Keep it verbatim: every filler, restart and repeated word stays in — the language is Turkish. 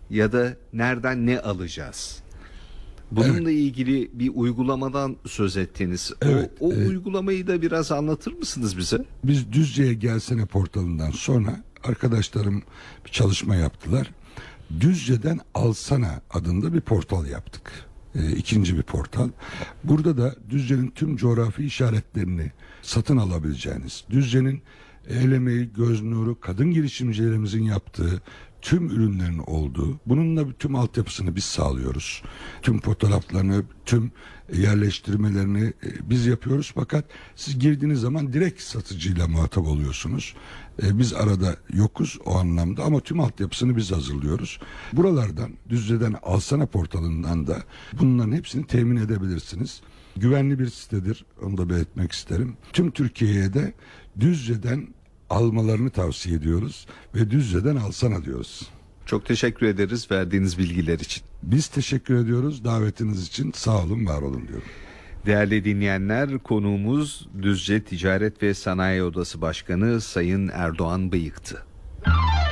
ya da nereden ne alacağız? Bununla Evet. ilgili bir uygulamadan söz ettiniz. Evet, o o evet. uygulamayı da biraz anlatır mısınız bize? Biz Düzce'ye Gelsene portalından sonra arkadaşlarım bir çalışma yaptılar. Düzce'den Alsana adında bir portal yaptık. E, ikinci bir portal. Burada da Düzce'nin tüm coğrafi işaretlerini satın alabileceğiniz, Düzce'nin el emeği, göz nuru, kadın girişimcilerimizin yaptığı tüm ürünlerin olduğu, bununla tüm altyapısını biz sağlıyoruz. Tüm fotoğraflarını, tüm yerleştirmelerini e, biz yapıyoruz. Fakat siz girdiğiniz zaman direkt satıcıyla muhatap oluyorsunuz. E, biz arada yokuz o anlamda ama tüm altyapısını biz hazırlıyoruz. Buralardan, Düzce'den Alsana portalından da bunların hepsini temin edebilirsiniz. Güvenli bir sitedir, onu da belirtmek isterim. Tüm Türkiye'ye de Düzce'den almalarını tavsiye ediyoruz ve Düzce'den Alsana diyoruz. Çok teşekkür ederiz verdiğiniz bilgiler için. Biz teşekkür ediyoruz davetiniz için, sağ olun, var olun diyorum. Değerli dinleyenler, konuğumuz Düzce Ticaret ve Sanayi Odası Başkanı Sayın Erdoğan Bıyık'tı.